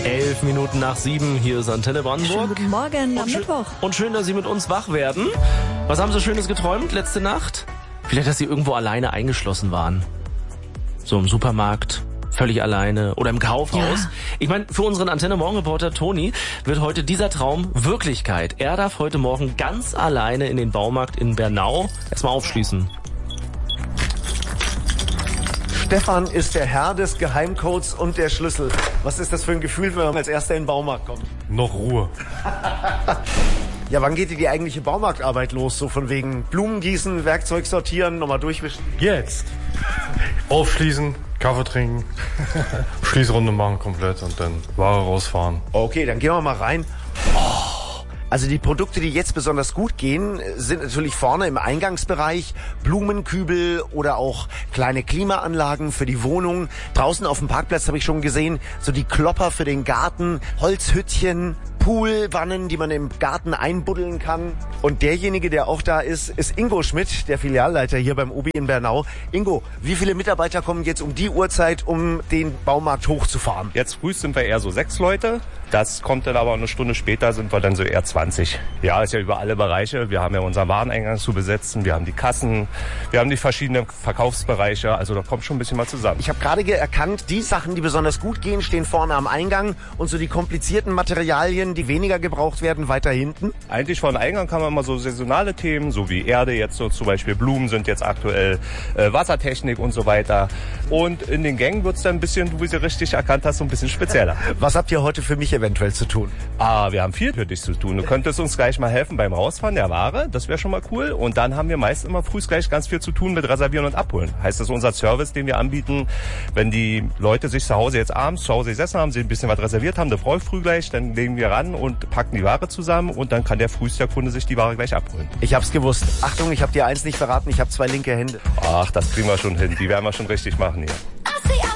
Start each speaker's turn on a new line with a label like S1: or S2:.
S1: 11:11 hier ist Antenne Brandenburg.
S2: Schönen guten Morgen am Mittwoch.
S1: Und schön, dass Sie mit uns wach werden. Was haben Sie Schönes geträumt letzte Nacht? Vielleicht, dass Sie irgendwo alleine eingeschlossen waren. So im Supermarkt, völlig alleine oder im Kaufhaus. Ja. Ich meine, für unseren Antenne-Morgen-Reporter Toni wird heute dieser Traum Wirklichkeit. Er darf heute Morgen ganz alleine in den Baumarkt in Bernau erstmal aufschließen.
S3: Stefan ist der Herr des Geheimcodes und der Schlüssel. Was ist das für ein Gefühl, wenn man als Erster in den Baumarkt kommt?
S4: Noch Ruhe.
S3: Ja, wann geht die eigentliche Baumarktarbeit los? So von wegen Blumen gießen, Werkzeug sortieren, nochmal durchwischen?
S4: Jetzt. Aufschließen, Kaffee trinken, Schließrunde machen komplett und dann Ware rausfahren.
S3: Okay, dann gehen wir mal rein. Also die Produkte, die jetzt besonders gut gehen, sind natürlich vorne im Eingangsbereich Blumenkübel oder auch kleine Klimaanlagen für die Wohnung. Draußen auf dem Parkplatz habe ich schon gesehen, so die Klopper für den Garten, Holzhüttchen, Poolwannen, die man im Garten einbuddeln kann. Und derjenige, der auch da ist, ist Ingo Schmidt, der Filialleiter hier beim Obi in Bernau. Ingo, wie viele Mitarbeiter kommen jetzt um die Uhrzeit, um den Baumarkt hochzufahren?
S5: Jetzt früh sind wir eher so 6 Leute. Das kommt dann aber eine Stunde später, sind wir dann so eher 20. Ja, ist ja über alle Bereiche. Wir haben ja unseren Wareneingang zu besetzen, wir haben die Kassen, wir haben die verschiedenen Verkaufsbereiche. Also da kommt schon ein bisschen mal zusammen.
S3: Ich habe gerade erkannt, die Sachen, die besonders gut gehen, stehen vorne am Eingang und so die komplizierten Materialien, die weniger gebraucht werden, weiter hinten.
S5: Eigentlich von Eingang kann man mal so saisonale Themen, so wie Erde, jetzt so zum Beispiel Blumen sind jetzt aktuell, Wassertechnik und so weiter. Und in den Gängen wird's dann ein bisschen, du wie sie richtig erkannt hast, so ein bisschen spezieller.
S3: Was habt ihr heute für mich eventuell zu tun?
S5: Wir haben viel für dich zu tun. Du könntest uns gleich mal helfen beim Rausfahren der Ware. Das wäre schon mal cool. Und dann haben wir meist immer früh gleich ganz viel zu tun mit Reservieren und Abholen. Heißt das unser Service, den wir anbieten, wenn die Leute sich zu Hause jetzt abends zu Hause gesessen haben, sie ein bisschen was reserviert haben, eine Frau früh gleich, dann legen wir ran und packen die Ware zusammen und dann kann der früheste Kunde sich die Ware gleich abholen.
S3: Ich hab's gewusst. Achtung, ich hab dir eins nicht verraten, ich habe 2 linke Hände.
S5: Ach, das kriegen wir schon hin. Die werden wir schon richtig machen hier.